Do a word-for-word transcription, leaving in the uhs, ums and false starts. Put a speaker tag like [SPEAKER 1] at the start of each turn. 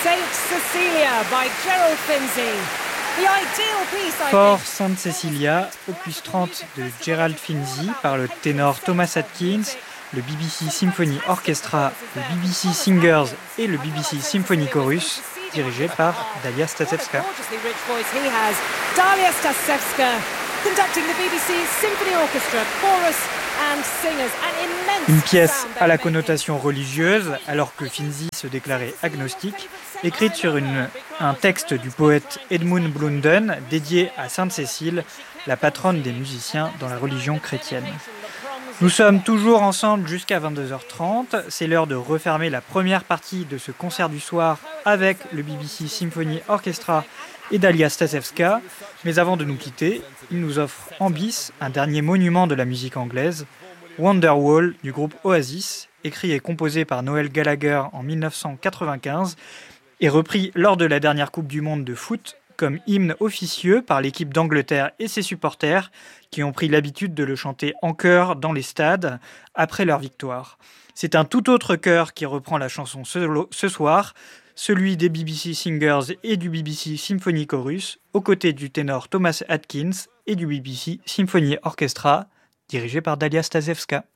[SPEAKER 1] Saint Cecilia by Gerald Finzi. The ideal piece, I
[SPEAKER 2] For
[SPEAKER 1] think.
[SPEAKER 2] Saint Cecilia, opus trente de Gerald Finzi par le ténor Thomas Atkins, le B B C Symphony Orchestra, le B B C Singers et le B B C Symphony Chorus, dirigé par Dalia Stasevska.
[SPEAKER 1] Gorgeously rich voice he has. Dalia Stasevska conducting the B B C Symphony Orchestra, chorus and singers. An immense
[SPEAKER 2] Une pièce
[SPEAKER 1] sound
[SPEAKER 2] à la
[SPEAKER 1] they're making.
[SPEAKER 2] connotation religieuse, alors que Finzi se déclarait agnostique, écrite sur une, un texte du poète Edmund Blunden dédié à Sainte Cécile, la patronne des musiciens dans la religion chrétienne. Nous sommes toujours ensemble jusqu'à vingt-deux heures trente. C'est l'heure de refermer la première partie de ce concert du soir avec le B B C Symphony Orchestra et Dalia Stasevska. Mais avant de nous quitter, il nous offre en bis un dernier monument de la musique anglaise, Wonderwall du groupe Oasis, écrit et composé par Noel Gallagher en dix-neuf cent quatre-vingt-quinze et repris lors de la dernière Coupe du Monde de foot comme hymne officieux par l'équipe d'Angleterre et ses supporters qui ont pris l'habitude de le chanter en chœur dans les stades après leur victoire. C'est un tout autre chœur qui reprend la chanson ce, ce soir, celui des B B C Singers et du B B C Symphony Chorus, aux côtés du ténor Thomas Atkins et du B B C Symphony Orchestra, dirigé par Dalia Stasevska.